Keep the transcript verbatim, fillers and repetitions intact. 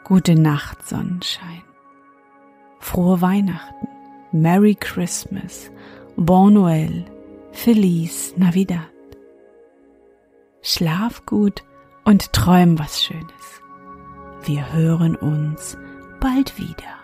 Gute Nacht, Sonnenschein. Frohe Weihnachten. Merry Christmas. Bon Noël. Feliz Navidad. Schlaf gut und träum was Schönes. Wir hören uns bald wieder.